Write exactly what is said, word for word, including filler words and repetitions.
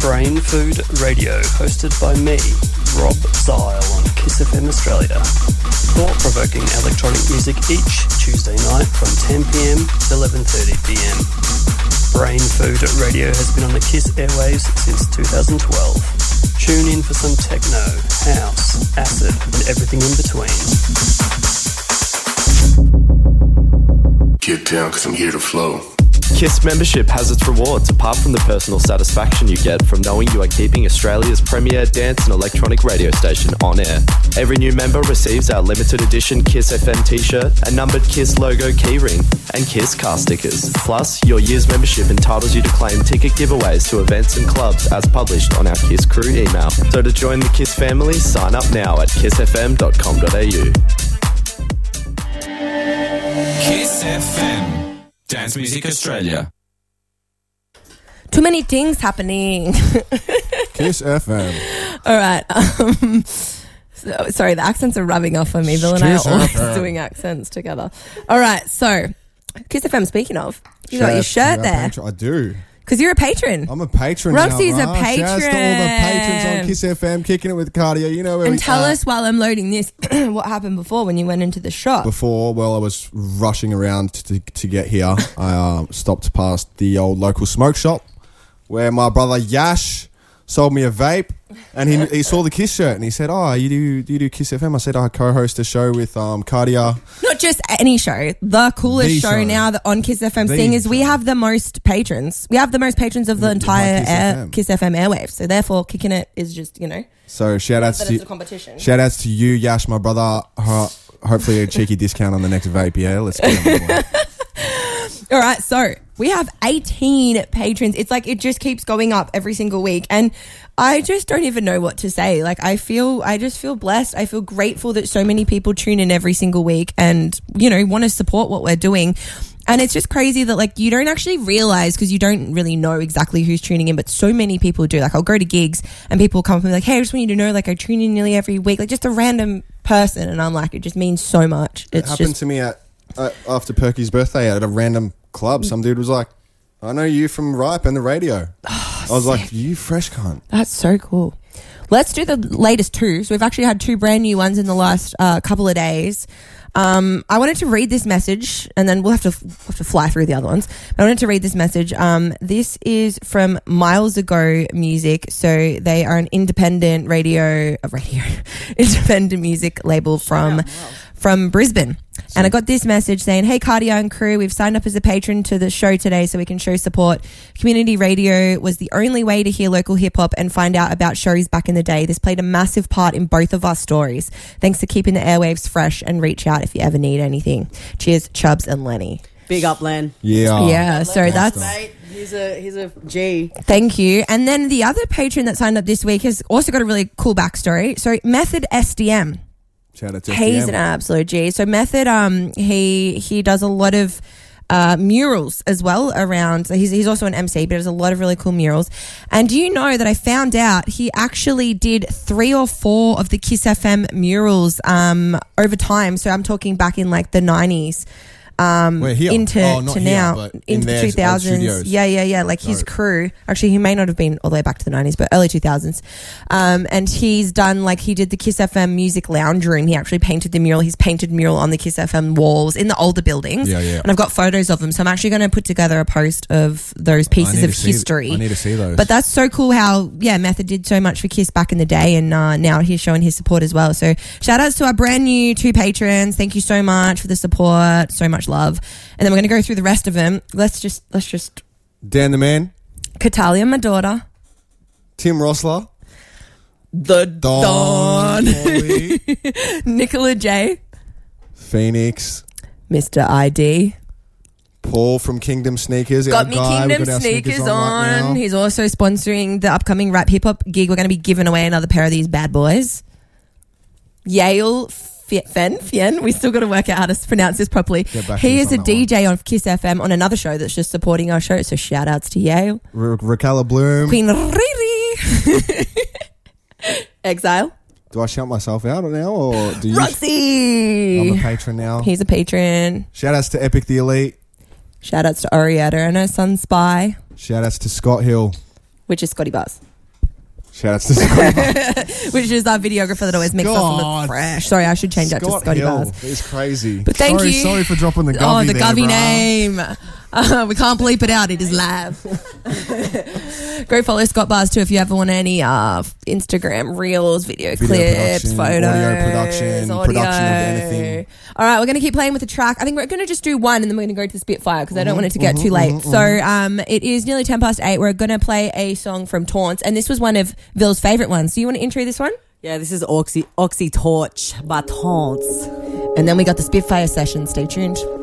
Brain Food Radio, hosted by me, Rob Zile, on Kiss F M Australia. Thought-provoking electronic music each Tuesday night from ten p m to eleven thirty p m. Brain Food Radio has been on the Kiss airwaves since two thousand twelve. Tune in for some techno, house, acid, and everything in between. Get down, cause I'm here to flow. Kiss membership has its rewards, apart from the personal satisfaction you get from knowing you are keeping Australia's premier dance and electronic radio station on air. Every new member receives our limited edition Kiss F M t-shirt, a numbered Kiss logo keyring, and Kiss car stickers. Plus, your year's membership entitles you to claim ticket giveaways to events and clubs as published on our Kiss Crew email. So to join the Kiss family, sign up now at kiss f m dot com dot a u. Kiss F M. Dance Music Australia. Too many things happening. Kiss F M. All right. Um, so, sorry, the accents are rubbing off on me. Bill and I are always doing accents together. All right. So, Kiss F M, speaking of, you got your shirt there. Patron. I do. Because you're a patron. I'm a patron Roxy's now, a patron. Shouts to all the patrons on Kiss F M, kicking it with cardio. You know where And we tell are. us while I'm loading this, what happened before when you went into the shop. Before, well, I was rushing around to, to get here. I uh, stopped past the old local smoke shop where my brother Yash sold me a vape, and he he saw the Kiss shirt and he said, "Oh, you do do you do Kiss F M?" I said, "I co-host a show with um Cardia." Not just any show, the coolest The show, show. now that on Kiss F M The thing is we show. have the most patrons. We have the most patrons of the With- with my entire Kiss air, F M. Kiss F M airwaves. So therefore, kicking it is just, you know, So shout outs but to it's a competition. shout outs to you, Yash, my brother. Ho- hopefully a cheeky discount on the next vape. Yeah, let's get it. All right, so we have eighteen patrons. It's like it just keeps going up every single week. And I just don't even know what to say. Like I feel, I just feel blessed. I feel grateful that so many people tune in every single week and, you know, want to support what we're doing. And it's just crazy that like you don't actually realize because you don't really know exactly who's tuning in, but so many people do. Like I'll go to gigs and people come up and be like, "Hey, I just want you to know, like I tune in nearly every week," like just a random person. And I'm like, it just means so much. It It's happened just to me at uh, after Perky's birthday at a random club. Some dude was like, "I know you from Ripe and the radio." oh, I was sick. like, "You fresh cunt." That's so cool. Let's do the latest two. So we've actually had two brand new ones in the last uh, couple of days. Um, I wanted to read this message, and then we'll have to we'll have to fly through the other ones. But I wanted to read this message. Um, this is from Miles Ago Music. So they are an independent radio, uh, radio, independent music label from wow, wow. from Brisbane. And I got this message saying, "Hey, Cardio and crew, we've signed up as a patron to the show today so we can show support. Community radio was the only way to hear local hip-hop and find out about shows back in the day. This played a massive part in both of our stories. Thanks for keeping the airwaves fresh, and reach out if you ever need anything. Cheers, Chubbs and Lenny." Big up, Len. Yeah. Yeah, so that's... Mate, he's a, he's a G. Thank you. And then the other patron that signed up this week has also got a really cool backstory. So Method S D M. Shout out to He's F D M. an absolute G. So Method, um, he he does a lot of uh, murals as well around. So he's he's also an M C, but does a lot of really cool murals. And do you know that I found out he actually did three or four of the Kiss F M murals um, over time. So I'm talking back in like the nineties. Um, We're here. into Oh, not to here, now but in into their two old thousands. studios. Yeah, yeah, yeah. Like his Dope. crew. Actually, he may not have been all the way back to the nineties, but early two thousands. Um, and he's done like he did the Kiss F M Music Lounge Room. He actually painted the mural. He's painted mural on the Kiss F M walls in the older buildings. Yeah, yeah. And I've got photos of them, so I'm actually going to put together a post of those I pieces need of to see- history. I need to see those. But that's so cool how, yeah, Method did so much for Kiss back in the day, and uh, now he's showing his support as well. So shout outs to our brand new two patrons. Thank you so much for the support. So much love. And then we're going to go through the rest of them. Let's just, let's just. Dan the Man, Catalia, my daughter. Tim Rossler, The Don, Don. Paulie, Nicola J. Phoenix, Mister I D. Paul from Kingdom Sneakers. Got our me guy. We've Kingdom got our sneakers right on. now. He's also sponsoring the upcoming Rap Hip Hop gig. We're going to be giving away another pair of these bad boys. Yale F- Fen, Fien. We still got to work out how to pronounce this properly. Get back to He us is on a that D J one. on Kiss F M on another show that's just supporting our show. So shout outs to Yale. R- Raquel Bloom. Queen Riri. Exile. Do I shout myself out now, or do you? Roxy. I'm a patron now. He's a patron. Shout outs to Epic the Elite. Shout outs to Orietta and her son Spy, Shout outs to Scott Hill. which is Scotty Buzz. Shout out to Scotty. which is our videographer that always makes us look Scott. fresh. Sorry, I should change that to Scott Scotty Hill. Bars. It's crazy. But thank sorry, you. Sorry for dropping the Govy Oh, the there, Govy bruh. name. Uh, we can't bleep it out. It is live. Go follow Scott Bars too if you ever want any uh, Instagram reels, video, Video clips, production, photos, audio production, audio. production of anything. All right, we're going to keep playing with the track. I think we're going to just do one and then we're going to go to the Spitfire because I don't want it to get Mm-hmm, too late. So um, it is nearly ten past eight. We're going to play a song from Taunts, and this was one of Ville's favourite ones. So you want to intro this one? Yeah, this is Oxy Oxy Torch by Taunts. And then we got the Spitfire session. Stay tuned.